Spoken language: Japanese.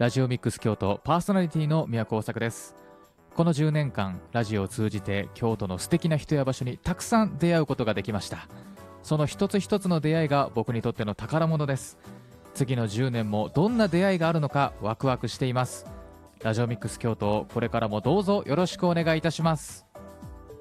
ラジオミックス京都パーソナリティの宮古大作です。この10年間ラジオを通じて京都の素敵な人や場所にたくさん出会うことができました。その一つ一つの出会いが僕にとっての宝物です。次の10年もどんな出会いがあるのかワクワクしています。ラジオミックス京都をこれからもどうぞよろしくお願いいたします。